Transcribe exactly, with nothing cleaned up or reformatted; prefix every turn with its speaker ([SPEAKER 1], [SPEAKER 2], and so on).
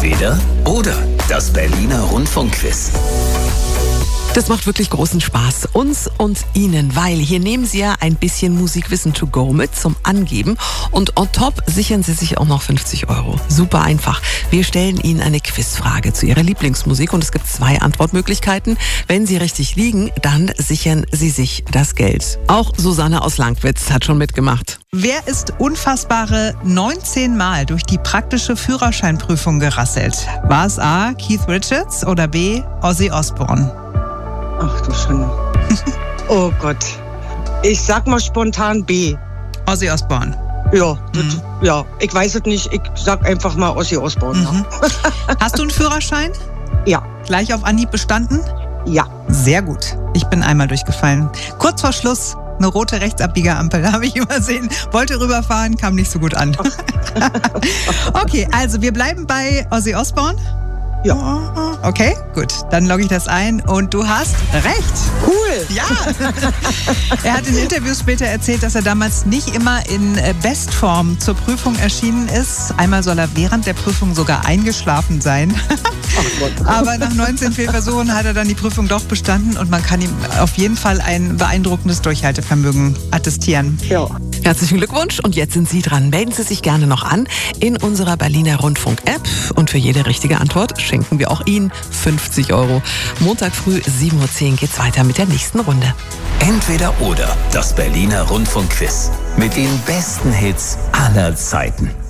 [SPEAKER 1] Entweder oder. Das Berliner Rundfunkquiz.
[SPEAKER 2] Das macht wirklich großen Spaß, uns und Ihnen, weil hier nehmen Sie ja ein bisschen Musikwissen to go mit zum Angeben und on top sichern Sie sich auch noch fünfzig Euro. Super einfach. Wir stellen Ihnen eine Quizfrage zu Ihrer Lieblingsmusik und es gibt zwei Antwortmöglichkeiten. Wenn Sie richtig liegen, dann sichern Sie sich das Geld. Auch Susanne aus Langwitz hat schon mitgemacht.
[SPEAKER 3] Wer ist unfassbare neunzehn Mal durch die praktische Führerscheinprüfung gerasselt? War es A. Keith Richards oder B. Ozzy Osbourne?
[SPEAKER 4] Ach du Schande. Oh Gott. Ich sag mal spontan B.
[SPEAKER 3] Ozzy Osbourne.
[SPEAKER 4] Ja, das,
[SPEAKER 3] Mhm.
[SPEAKER 4] ja, ich weiß es nicht. Ich sag einfach mal Ozzy Osbourne.
[SPEAKER 3] Mhm. Hast du einen Führerschein?
[SPEAKER 4] Ja.
[SPEAKER 3] Gleich auf Anhieb bestanden?
[SPEAKER 4] Ja.
[SPEAKER 3] Sehr gut. Ich bin einmal durchgefallen. Kurz vor Schluss eine rote Rechtsabbieger-Ampel habe ich übersehen. Wollte rüberfahren, kam nicht so gut an. Okay, also wir bleiben bei Ozzy Osbourne.
[SPEAKER 4] Ja.
[SPEAKER 3] Okay, gut. Dann logge ich das ein und du hast recht.
[SPEAKER 4] Cool.
[SPEAKER 3] Ja. Er hat in Interviews später erzählt, dass er damals nicht immer in Bestform zur Prüfung erschienen ist. Einmal soll er während der Prüfung sogar eingeschlafen sein.
[SPEAKER 4] Ach Gott.
[SPEAKER 3] Aber nach neunzehn Fehlversuchen hat er dann die Prüfung doch bestanden und man kann ihm auf jeden Fall ein beeindruckendes Durchhaltevermögen attestieren.
[SPEAKER 4] Ja.
[SPEAKER 2] Herzlichen Glückwunsch und jetzt sind Sie dran. Melden Sie sich gerne noch an in unserer Berliner Rundfunk-App und für jede richtige Antwort schenken wir auch Ihnen fünfzig Euro. Montag früh sieben Uhr zehn geht's weiter mit der nächsten Runde.
[SPEAKER 1] Entweder oder. Das Berliner Rundfunkquiz. Mit den besten Hits aller Zeiten.